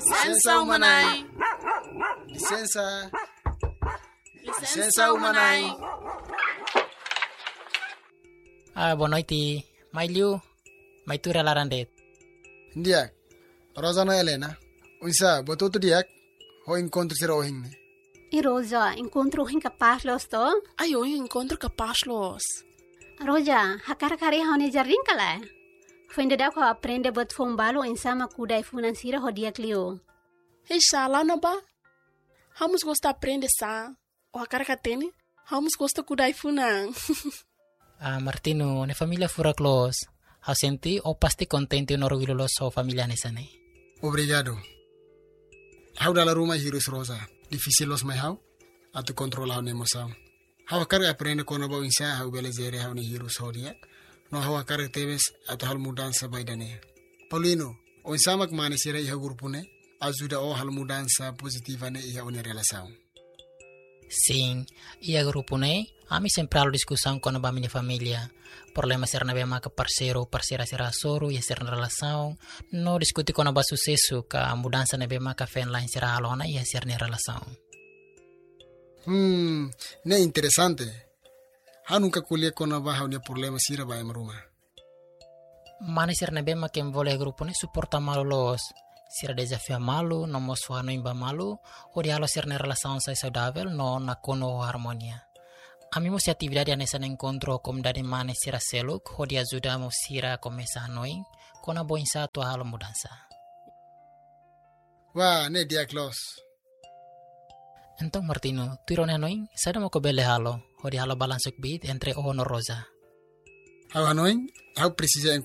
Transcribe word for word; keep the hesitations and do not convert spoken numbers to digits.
Licença umanai. Licença. Licença umanai. Ah, boa noite. Mai liu, mai tu relarandet. Ndiak. Rosana Helena. Unsa, botou tu diak. Ho encontro ser ohing. E Rosa, encontro hin capaz los to? Ai, eu encontro capaz los. Roja, hakar kari haune jarrin kala. Fende da ko aprende bot fombalo insama kudai financiera hodiak liu. Hei, lá na ba. Vamos gostar aprender sa. O a cara que tem, vamos gostar kudai funan. Ah, Martino, ne família fura close. Hau senti o pasti contente no orgulho lo so família nessa ne. Obrigado. Hau dala rumah hirus Rosa. Difícil los mai hau. Atu controla ne emoção. Hau akar aprende kono ba insa hau belezere hau ne hirus hodiak. No hau akar tebes atu hal mudança baidane. Paulino, o insamak mane sira iha grupune. Ajuda o hal mudança positiva ne iha une relação. Sim, e a grupo ne, ami sempre halo discussão com a minha família. Problema ser na bema que parceiro, parceira será soro e ser na relação. No discute com a sucesso que a mudança na bema que fen lá será alona e ser na relação. Hmm, ne interessante. Ha nunca kuliah com a barra unia problema sira ba em rumah. Mana ser na bema que envolve grupo ne suporta malo los. Sira desafio malu, no moswa no imba malu, o dialo ser na relação sai saudável, no na kono harmonia. Ami mo si atividade nessa encontro com dari mane sira seluk, ho dia ajuda mo sira começar noin, kona boinsa tua halo mudança. Wah, ne dia close. Então Martino, tu irone noin, sada mo ko bele halo, ho dia halo balansuk bit entre o no rosa. Hau hanoin, hau precisa